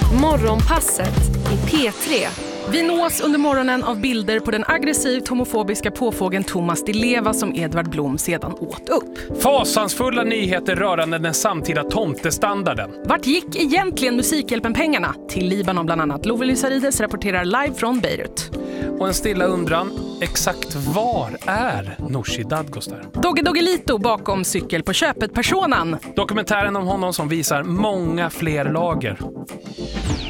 Morgonpasset i P3. Vi nås under morgonen av bilder på den aggressivt homofobiska påfågeln Thomas Di Leva som Edvard Blom sedan åt upp. Fasansfulla nyheter rörande den samtida tomtestandarden. Vart gick egentligen Musikhjälpen-pengarna? Till Libanon bland annat. Love Lysarides rapporterar live från Beirut. Och en stilla undran, exakt var är Nooshi Dadgostar? Dogge Doggelito bakom cykel på köpet-personan. Dokumentären om honom som visar många fler lager.